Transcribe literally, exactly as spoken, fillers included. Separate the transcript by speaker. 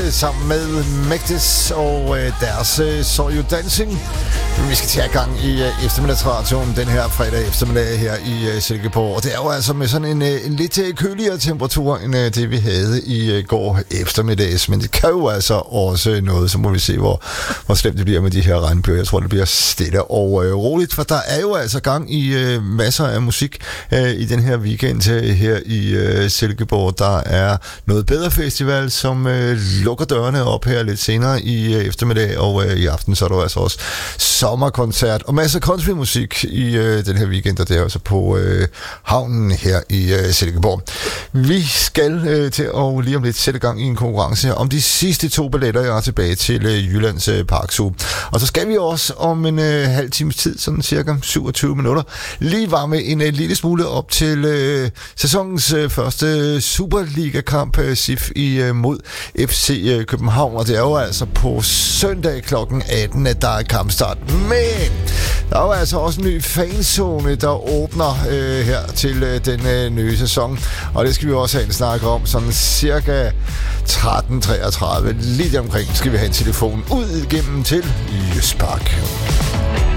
Speaker 1: Roskilde sammen med Mægtis og øh, deres øh, So You Dancing. Vi skal til at gang i øh, eftermiddagsradioen den her fredag eftermiddag her i øh, Silkeborg. Og det er jo altså med sådan en, øh, en lidt øh, køligere temperatur end øh, det vi havde i øh, går eftermiddags. Men det kan jo altså også noget, så må vi se hvor, hvor slemt det bliver med de her regnbøger. Jeg tror det bliver stille og øh, roligt, for der er jo altså gang i øh, masser af musik øh, i den her weekend øh, her i øh, Silkeborg. Der er Noget Bedre Festival, som øh, lukker dørene op her lidt senere i øh, eftermiddag, og øh, i aften så er der altså også sommerkoncert og masser af countrymusik i øh, den her weekend, og det er altså på øh, havnen her i øh, Silkeborg. Vi skal øh, til at lige om lidt sætte gang i en konkurrence om de sidste to billetter, jeg er tilbage til øh, Jyllands øh, Parkzoo. Og så skal vi også om en øh, halv times tid, sådan cirka syvogtyve minutter, lige varme en øh, lille smule op til øh, sæsonens øh, første Superliga-kamp, øh, S I F i, mod F C øh, København, og det er jo altså på søndag klokken atten, at der er kampstart. Men der er jo altså også en ny fanzone, der åbner øh, her til øh, den øh, nye sæson, og det skal vi også have en snak om, sådan cirka tretten treogtredive, lige omkring skal vi have en telefon ud igennem til Jysk Park.